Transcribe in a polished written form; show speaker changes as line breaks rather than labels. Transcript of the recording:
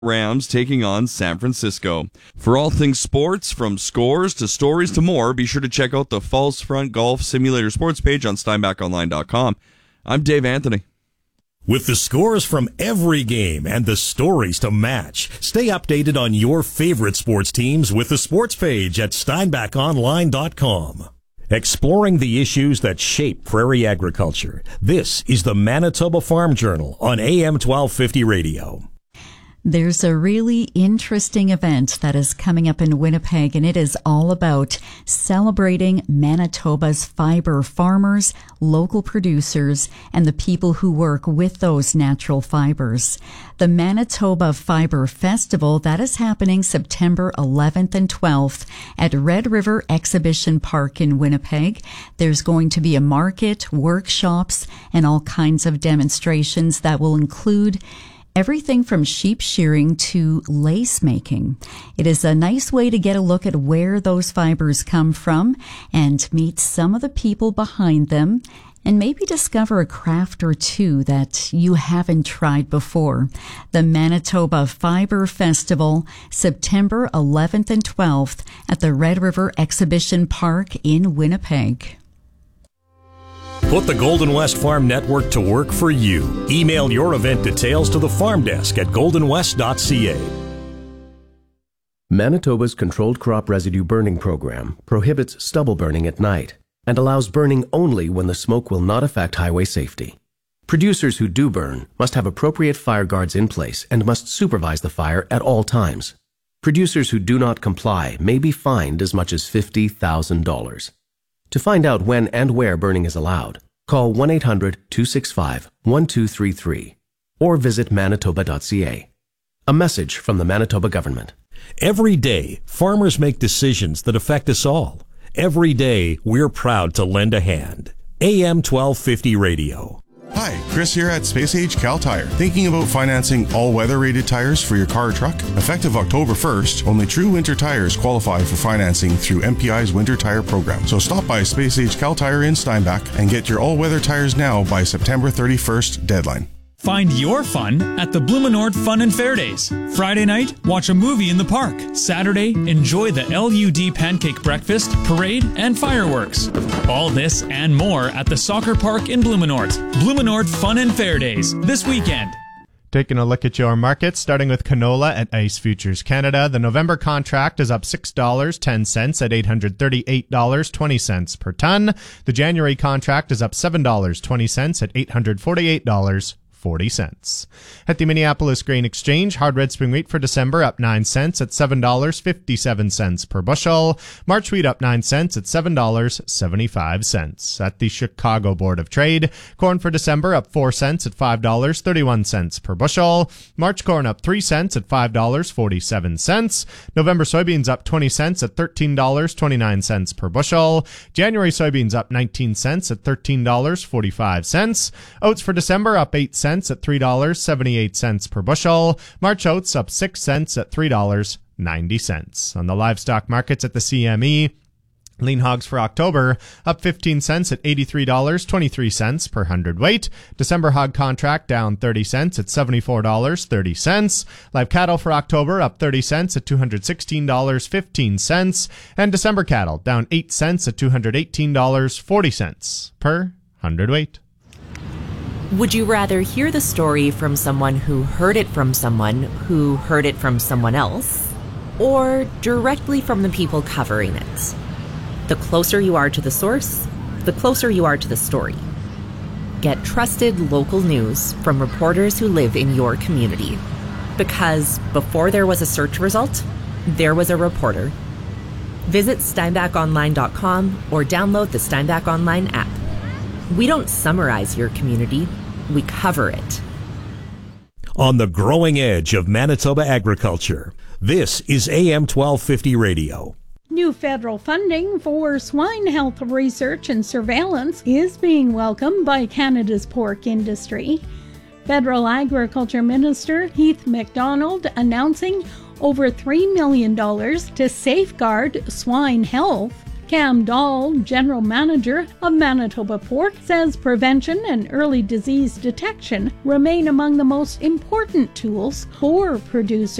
Rams taking on San Francisco. For all things sports, from scores to stories to more, be sure to check out the Falls Front Golf Simulator sports page on SteinbachOnline.com. I'm Dave Anthony.
With the scores from every game and the stories to match, stay updated on your favorite sports teams with the sports page at SteinbachOnline.com. Exploring the issues that shape prairie agriculture, this is the Manitoba Farm Journal on AM 1250 radio.
There's a really interesting event that is coming up in Winnipeg, and it is all about celebrating Manitoba's fiber farmers, local producers, and the people who work with those natural fibers. The Manitoba Fiber Festival, that is happening September 11th and 12th at Red River Exhibition Park in Winnipeg. There's going to be a market, workshops, and all kinds of demonstrations that will include everything from sheep shearing to lace making. It is a nice way to get a look at where those fibers come from and meet some of the people behind them, and maybe discover a craft or two that you haven't tried before. The Manitoba Fiber Festival, September 11th and 12th at the Red River Exhibition Park in Winnipeg.
Put the Golden West Farm Network to work for you. Email your event details to the farm desk at goldenwest.ca.
Manitoba's Controlled Crop Residue Burning Program prohibits stubble burning at night and allows burning only when the smoke will not affect highway safety. Producers who do burn must have appropriate fire guards in place and must supervise the fire at all times. Producers who do not comply may be fined as much as $50,000. To find out when and where burning is allowed, call 1-800-265-1233 or visit manitoba.ca. A message from the Manitoba government.
Every day, farmers make decisions that affect us all. Every day, we're proud to lend a hand. AM 1250 Radio.
Hi, Chris here at Space Age Cal Tire. Thinking about financing all-weather rated tires for your car or truck? Effective October 1st, only true winter tires qualify for financing through MPI's Winter Tire Program. So stop by Space Age Cal Tire in Steinbach and get your all-weather tires now by September 31st deadline.
Find your fun at the Blumenort Fun and Fair Days. Friday night, watch a movie in the park. Saturday, enjoy the LUD Pancake Breakfast, Parade, and Fireworks. All this and more at the Soccer Park in Blumenort. Blumenort Fun and Fair Days, this weekend.
Taking a look at your markets, starting with canola at Ice Futures Canada. The November contract is up $6.10 at $838.20 per ton. The January contract is up $7.20 at $848.40. At the Minneapolis Grain Exchange, hard red spring wheat for December up 9 cents at $7.57 per bushel. March wheat up 9 cents at $7.75. At the Chicago Board of Trade, corn for December up 4 cents at $5.31 per bushel. March corn up 3 cents at $5.47. November soybeans up 20 cents at $13.29 per bushel. January soybeans up 19 cents at $13.45. Oats for December up 8 cents at $3.78 per bushel. March oats up 6 cents at $3.90. On the livestock markets at the CME, lean hogs for October up 15 cents at $83.23 per hundredweight. December hog contract down 30 cents at $74.30. Live cattle for October up 30 cents at $216.15. And December cattle down 8 cents at $218.40 per hundredweight.
Would you rather hear the story from someone who heard it from someone who heard it from someone else, or directly from the people covering it? The closer you are to the source, the closer you are to the story. Get trusted local news from reporters who live in your community. Because before there was a search result, there was a reporter. Visit SteinbachOnline.com or download the Steinbach Online app. We don't summarize your community, we cover it.
On the growing edge of Manitoba agriculture, this is AM 1250 Radio.
New federal funding for swine health research and surveillance is being welcomed by Canada's pork industry. Federal Agriculture Minister Heath MacDonald announcing over $3 million to safeguard swine health. Cam Dahl, general manager of Manitoba Pork, says prevention and early disease detection remain among the most important tools for producers.